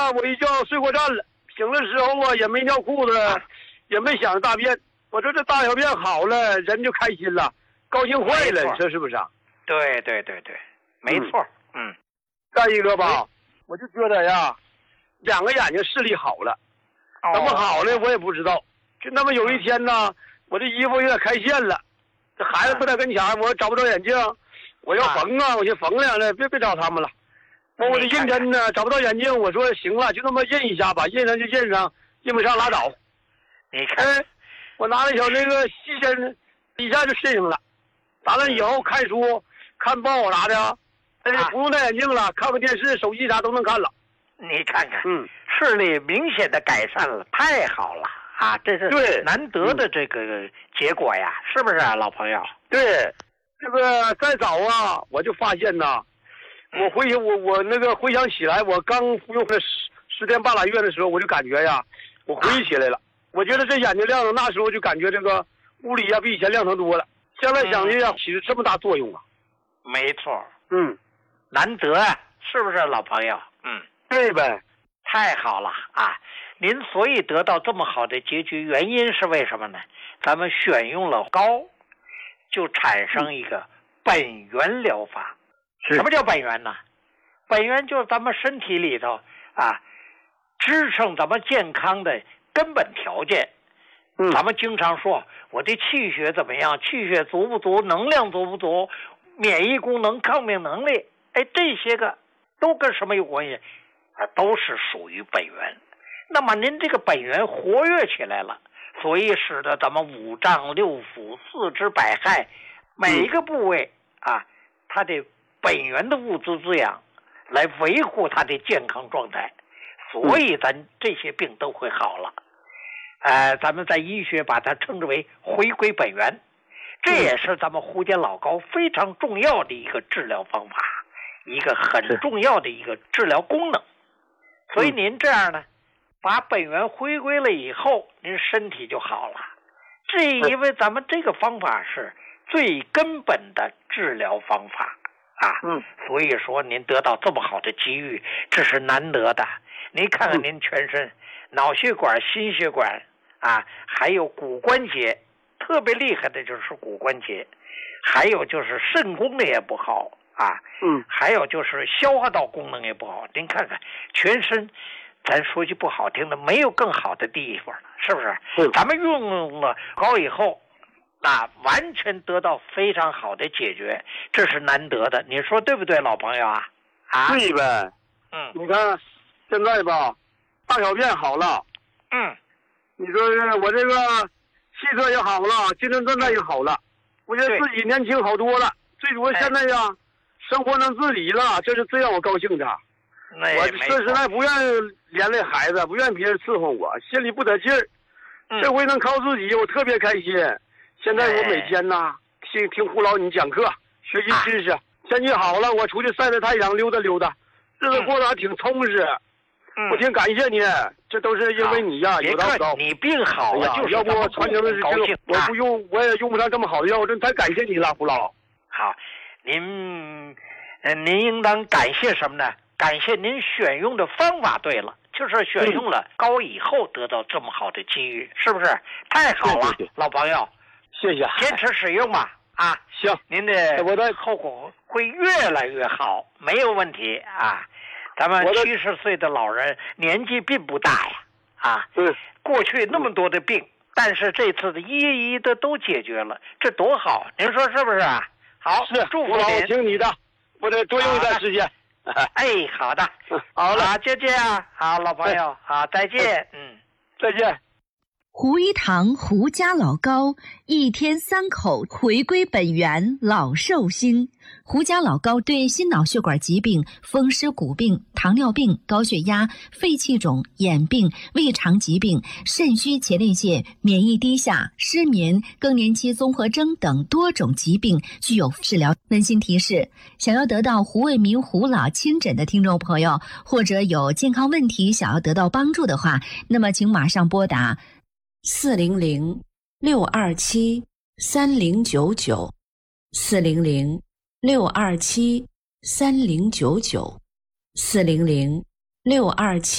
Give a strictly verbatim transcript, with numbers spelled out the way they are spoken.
呢，我一觉睡过站了，醒的时候啊也没尿裤子，也没想着大便。我说这大小便好了，人就开心了，高兴坏了，你说是不是啊？ 对对对对，没错。嗯。嗯再一个吧，我就觉得呀，两个眼睛视力好了， 哦、 怎么好了我也不知道。就那么有一天呢，我这衣服有点开线了，这孩子不在跟前，我找不着眼镜，我要缝啊，我就缝两下，别别找他们了。我的印针呢，找不到眼镜，我说行了，就那么印一下吧，印上就印上，印不上拉倒。 你看， 哎，我拿了小那个细针，一下就印上了。打那以后看书、看报啥的，哎，不用戴眼镜了，看看电视、手机啥都能看了。 你看看， 嗯， 视力明显的改善了，太好了啊！这是对难得的这个结果呀，嗯、是不是啊，老朋友？ 对，这个再早啊，我就发现呐。我回我我那个回想起来，我刚服用了十十天半拉月的时候，我就感觉呀，我回忆起来了。啊、我觉得这眼睛亮了，那时候就感觉这个屋里呀比以前亮堂多了。现在想去呀，起着这么大作用啊！ 没错， 嗯， 难得啊，是不是老朋友？嗯， 对呗， 太好了啊！您所以得到这么好的结局，原因是为什么呢？咱们选用了膏，就产生一个本源疗法。什么叫本源呢？本源就是咱们身体里头啊，支撑咱们健康的根本条件。 嗯， 咱们经常说我的气血怎么样，气血足不足，能量足不足，免疫功能、抗病能力，哎，这些个都跟什么有关系啊？都是属于本源。那么您这个本源活跃起来了，所以使得咱们五脏六腑、四肢百骸每一个部位啊，它的本源的物质滋养来维护它的健康状态，所以咱这些病都会好了。呃，咱们在医学把它称之为回归本源，这也是咱们胡坚老膏非常重要的一个治疗方法，一个很重要的一个治疗功能。所以您这样呢，把本源回归了以后，您身体就好了。这因为咱们这个方法是最根本的治疗方法啊， 嗯， 所以说您得到这么好的机遇，这是难得的。您看看您全身，脑血管、心血管啊，还有骨关节，特别厉害的就是骨关节，还有就是肾功能也不好啊， 嗯， 还有就是消化道功能也不好。您看看全身，咱说句不好听的，没有更好的地方了，是不是？ 嗯， 咱们用了膏以后。那完全得到非常好的解决，这是难得的，你说对不对，老朋友啊？啊， 对呗。 嗯， 你看现在吧，大小便好了。 嗯， 你说我这个气色也好了，精神状态也好了，我觉得自己年轻好多了。最主要现在呀，生活能自理了，这是最让我高兴的。我说实在不愿连累孩子，不愿别人伺候我，心里不得劲儿。 嗯、 这回能靠自己，我特别开心。现在我每天呐，听听胡老你讲课，学习知识。天气好了，我出去晒晒太阳，溜达溜达，日子过得还挺充实。 嗯、 我挺感谢你，这都是因为你呀，有道不道？ 你病好了，就是要不我传承的是这个，我不用，我也用不上这么好的药，真太感谢你了，胡老。 好，您，呃，您应当感谢什么呢？感谢您选用的方法对了。就是选用了膏以后得到这么好的机遇，是不是？太好了， 对对对老朋友， 谢谢。 坚持使用吧，啊， 行， 您的我的后果会越来越好，没有问题啊。咱们七十岁的老人年纪并不大呀，啊， 嗯， 过去那么多的病，但是这次的一一的都解决了，这多好！您说是不是啊？好， 是， 祝福您。 我听你的，我得多用一段时间。 哎，好的， 好了， 好，就这样，好，老朋友，好，再见，嗯， 再见。 胡一堂胡家老膏，一天三口，回归本源，老寿星。胡家老膏对心脑血管疾病、风湿骨病、糖尿病、高血压、肺气肿、眼病、胃肠疾病、肾虚前列腺、免疫低下、失眠、更年期综合征等多种疾病具有治疗。温馨提示：想要得到胡卫民胡老亲诊的听众朋友，或者有健康问题想要得到帮助的话，那么请马上拨打四零零六二七三零九九，四零零六二七三零九九，四零零六二七。